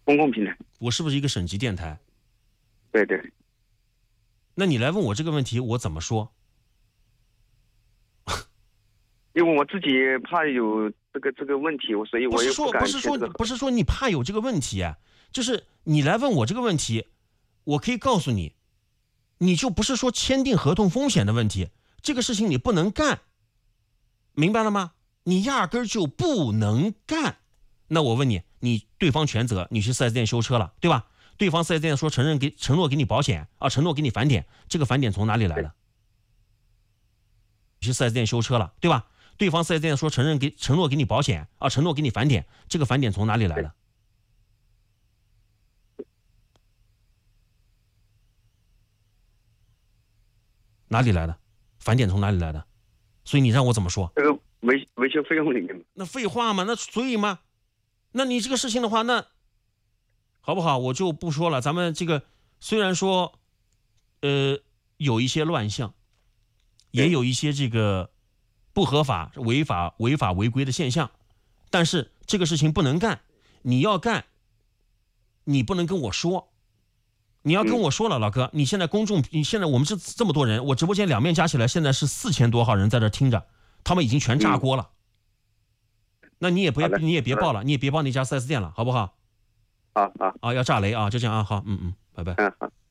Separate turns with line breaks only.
公共平台。
我是不是一个省级电台？
对对。
那你来问我这个问题，我怎么说？
因为我自己怕有这个问题，所以我也不敢
不是说你怕有这个问题啊，就是你来问我这个问题，我可以告诉你，你就不是说签订合同风险的问题，这个事情你不能干，明白了吗？你压根儿就不能干。那我问你，你对方全责，你去 4S 店修车了，对吧？对方 4S 店说承诺给你保险啊，承诺给你返点，这个返点从哪里来的？你去 4S 店修车了，对吧？对方 4S 店说承诺给你保险啊，承诺给你返点，这个返点从哪里来的？哪里来的？返点从哪里来的？所以你让我怎么说？
这个维修费用里面。
那废话嘛，那所以嘛，那你这个事情的话，那好不好？我就不说了。咱们这个虽然说，有一些乱象，也有一些这个不合法、违法违规的现象，但是这个事情不能干。你要干，你不能跟我说，你要跟我说了，老哥，你现在你现在我们是这么多人，我直播间两面加起来现在是4000多号人在这听着，他们已经全炸锅了。那你也别报了，你也别报那家4S店了，好不好？
啊，
要炸雷啊，就这样啊，好，拜拜。
好。